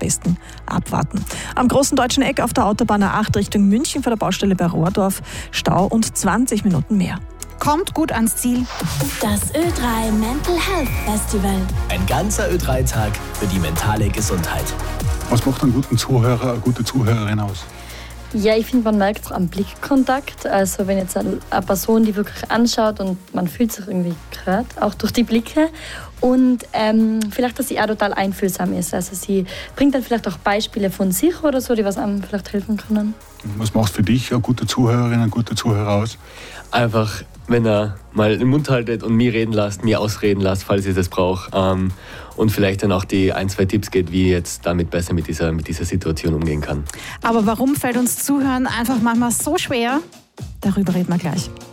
besten abwarten. Am großen deutschen Eck auf der Autobahn A8 Richtung München vor der Baustelle bei Rohrdorf Stau und 20 Minuten mehr. Kommt gut ans Ziel. Das Ö3 Mental Health Festival. Ein ganzer Ö3-Tag für die mentale Gesundheit. Was macht einen guten Zuhörer, eine gute Zuhörerin aus? Ja, ich finde, man merkt es am Blickkontakt. Also wenn jetzt eine Person die wirklich anschaut und man fühlt sich irgendwie gehört, auch durch die Blicke. Und vielleicht, dass sie auch total einfühlsam ist. Also sie bringt dann vielleicht auch Beispiele von sich oder so, die was einem vielleicht helfen können. Was macht für dich eine gute Zuhörerin, ein guter Zuhörer aus? Einfach, wenn er mal den Mund haltet und mich reden lässt, mich ausreden lässt, falls ich das brauche. Und vielleicht dann auch die 1, 2 Tipps geht, wie ich jetzt damit besser mit dieser Situation umgehen kann. Aber warum fällt uns Zuhören einfach manchmal so schwer? Darüber reden wir gleich.